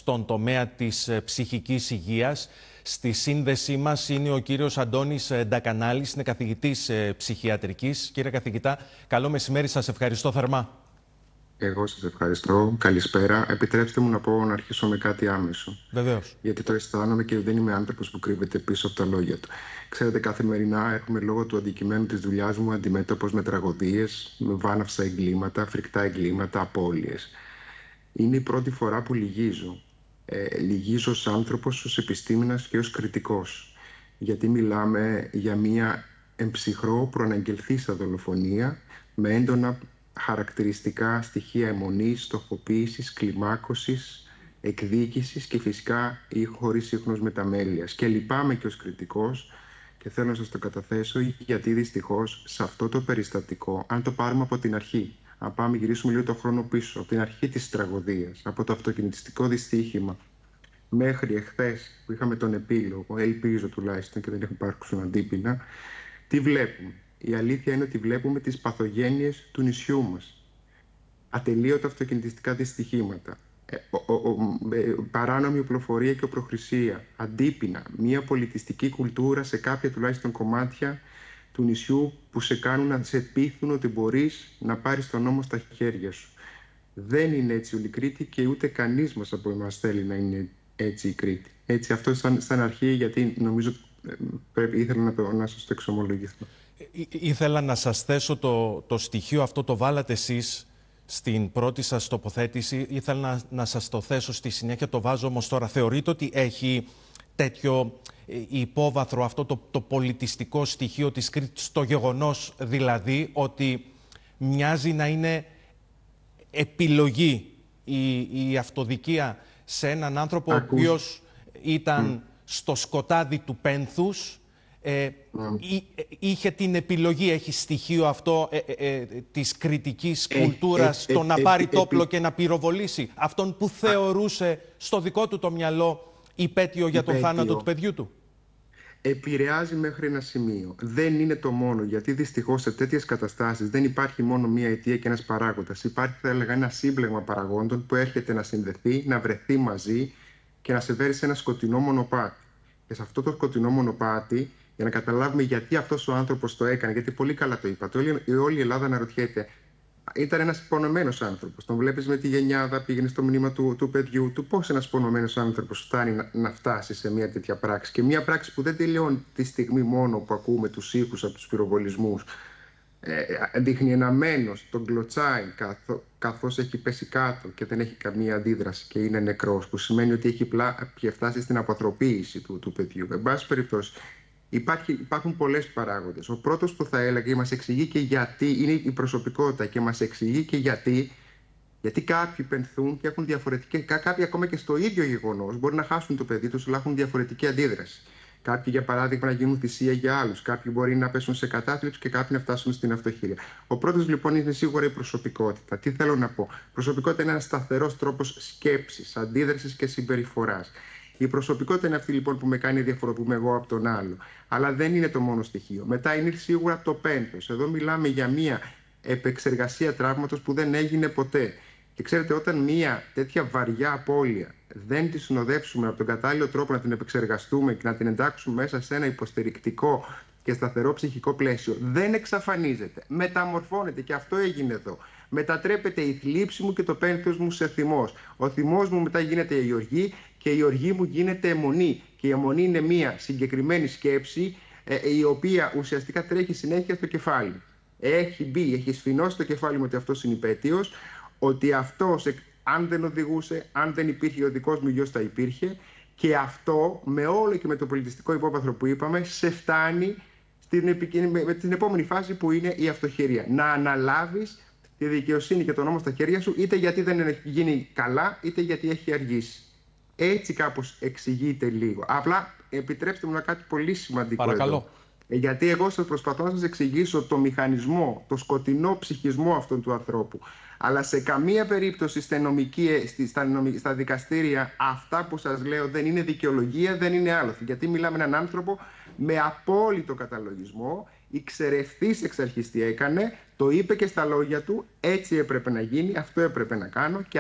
στον τομέα της ψυχικής υγείας. Στη σύνδεσή μας είναι ο κύριος Αντώνης Ντακανάλης, είναι καθηγητής ψυχιατρικής. Κύριε καθηγητά, καλό μεσημέρι, σας ευχαριστώ θερμά. Εγώ σας ευχαριστώ. Καλησπέρα. Επιτρέψτε μου να αρχίσω με κάτι άμεσο. Βεβαίως. Γιατί το αισθάνομαι και δεν είμαι άνθρωπος που κρύβεται πίσω από τα λόγια του. Ξέρετε, καθημερινά έρχομαι λόγω του αντικειμένου της δουλειάς μου αντιμέτωπος με τραγωδίες, με βάναυσα εγκλήματα, φρικτά εγκλήματα, απώλειες. Είναι η πρώτη φορά που λυγίζω. Λυγίζω ως άνθρωπος, ως επιστήμονας και ως κριτικός. Γιατί μιλάμε για μια εμψυχρό προαναγγελθήσα δολοφονία με έντονα χαρακτηριστικά στοιχεία αιμονής, στοχοποίησης, κλιμάκωσης, εκδίκησης και φυσικά χωρίς ίχνος μεταμέλειας. Και λυπάμαι και ως κριτικός και θέλω να σας το καταθέσω, γιατί δυστυχώς σε αυτό το περιστατικό, αν το πάρουμε από την αρχή, αν πάμε γυρίσουμε λίγο το χρόνο πίσω, από την αρχή της τραγωδίας, από το αυτοκινητιστικό δυστύχημα μέχρι εχθές που είχαμε τον επίλογο, ελπίζω τουλάχιστον και δεν έχουν υπάρξουν αντίπεινα, τι βλέπουμε? Η αλήθεια είναι ότι βλέπουμε τις παθογένειες του νησιού μας. Ατελείωτα αυτοκινητιστικά δυστυχήματα, παράνομη οπλοφορία και οπλοχρησία, αντίπεινα, μια πολιτιστική κουλτούρα σε κάποια τουλάχιστον κομμάτια του νησιού που σε κάνουν να σε πείθουν ότι μπορείς να πάρεις τον νόμο στα χέρια σου. Δεν είναι έτσι όλη η Κρήτη και ούτε κανείς μας από εμάς θέλει να είναι έτσι η Κρήτη. Έτσι, αυτό σαν αρχή, γιατί νομίζω ήθελα να σας το εξομολογηθώ. Ήθελα να σας θέσω το στοιχείο αυτό, το βάλατε εσείς στην πρώτη σας τοποθέτηση. Ήθελα να σας το θέσω στη συνέχεια, το βάζω όμως τώρα. Θεωρείτε ότι έχει τέτοιο υπόβαθρο αυτό το πολιτιστικό στοιχείο της Κρήτης, το γεγονός δηλαδή ότι μοιάζει να είναι επιλογή η αυτοδικία σε έναν άνθρωπο ο οποίος ήταν στο σκοτάδι του πένθους, είχε την επιλογή, έχει στοιχείο αυτό της κριτικής κουλτούρας, το να πάρει το όπλο και να πυροβολήσει αυτόν που θεωρούσε στο δικό του το μυαλό υπέτειο για τον θάνατο του παιδιού του. Επηρεάζει μέχρι ένα σημείο. Δεν είναι το μόνο, γιατί δυστυχώς σε τέτοιες καταστάσεις δεν υπάρχει μόνο μία αιτία και ένας παράγοντας. Υπάρχει, θα έλεγα, ένα σύμπλεγμα παραγόντων που έρχεται να συνδεθεί, να βρεθεί μαζί και να σε φέρει σε ένα σκοτεινό μονοπάτι. Και σε αυτό το σκοτεινό μονοπάτι, για να καταλάβουμε γιατί αυτός ο άνθρωπος το έκανε, γιατί πολύ καλά το είπατε, όλη η Ελλάδα αναρωτιέται. Ήταν ένας πονωμένος άνθρωπος. Τον βλέπεις με τη γενιάδα, πήγαινε στο μνήμα του παιδιού του. Πώς ένας πονωμένος άνθρωπος φτάνει να φτάσει σε μια τέτοια πράξη? Και μια πράξη που δεν τελειώνει τη στιγμή μόνο που ακούμε τους ήχους από τους πυροβολισμούς. Δείχνει ένα μένος, τον κλωτσάει καθώς έχει πέσει κάτω και δεν έχει καμία αντίδραση και είναι νεκρός, που σημαίνει ότι έχει φτάσει στην αποθροποίηση του παιδιού. Εν πάση περιπτώσει, υπάρχουν πολλές παράγοντες. Ο πρώτος που θα έλεγα και μας εξηγεί και γιατί είναι η προσωπικότητα, και μας εξηγεί και γιατί κάποιοι πενθούν και έχουν διαφορετική, κάποιοι ακόμα και στο ίδιο γεγονός μπορεί να χάσουν το παιδί τους, αλλά έχουν διαφορετική αντίδραση. Κάποιοι, για παράδειγμα, να γίνουν θυσία για άλλους. Κάποιοι μπορεί να πέσουν σε κατάθλιψη και κάποιοι να φτάσουν στην αυτοχειρία. Ο πρώτος λοιπόν είναι σίγουρα η προσωπικότητα. Τι θέλω να πω? Προσωπικότητα είναι ένας σταθερός τρόπος σκέψης, αντίδρασης και συμπεριφοράς. Η προσωπικότητα είναι αυτή λοιπόν που με κάνει διαφοροποιούμε εγώ από τον άλλο. Αλλά δεν είναι το μόνο στοιχείο. Μετά είναι σίγουρα το πένθος. Εδώ μιλάμε για μια επεξεργασία τραύματος που δεν έγινε ποτέ. Και ξέρετε, όταν μια τέτοια βαριά απώλεια δεν τη συνοδεύσουμε από τον κατάλληλο τρόπο να την επεξεργαστούμε και να την εντάξουμε μέσα σε ένα υποστηρικτικό και σταθερό ψυχικό πλαίσιο, δεν εξαφανίζεται. Μεταμορφώνεται, και αυτό έγινε εδώ. Μετατρέπεται η θλίψη μου και το πένθος μου σε θυμός. Ο θυμός μου μετά γίνεται η οργή και η οργή μου γίνεται αιμονή. Και η αιμονή είναι μια συγκεκριμένη σκέψη η οποία ουσιαστικά τρέχει συνέχεια στο κεφάλι. Έχει μπει, έχει σφινώσει το κεφάλι μου ότι αυτός είναι υπέτειος, ότι αυτός, αν δεν οδηγούσε, αν δεν υπήρχε ο δικός μου γιος θα υπήρχε, και αυτό με όλο και με το πολιτιστικό υπόβαθρο που είπαμε σε φτάνει με την επόμενη φάση που είναι η αυτοχειρία. Να αναλάβεις τη δικαιοσύνη και τον νόμο στα χέρια σου, είτε γιατί δεν έχει γίνει καλά, είτε γιατί έχει αργήσει. Έτσι κάπως εξηγείται λίγο. Απλά επιτρέψτε μου να κάτι πολύ σημαντικό. Παρακαλώ. Εδώ. Γιατί εγώ σας προσπαθώ να σας εξηγήσω το μηχανισμό, το σκοτεινό ψυχισμό αυτού του ανθρώπου. Αλλά σε καμία περίπτωση στα δικαστήρια αυτά που σας λέω δεν είναι δικαιολογία, δεν είναι άλοθη. Γιατί μιλάμε με έναν άνθρωπο με απόλυτο καταλογισμό, εξερευθής εξ αρχής τι έκανε, το είπε και στα λόγια του, έτσι έπρεπε να γίνει, αυτό έπρεπε να κάνω.